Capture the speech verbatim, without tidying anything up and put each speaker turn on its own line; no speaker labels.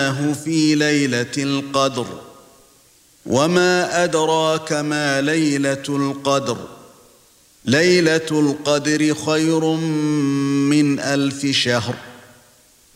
أنزلناه في ليلة القدر وما أدراك ما ليلة القدر ليلة القدر خير من ألف شهر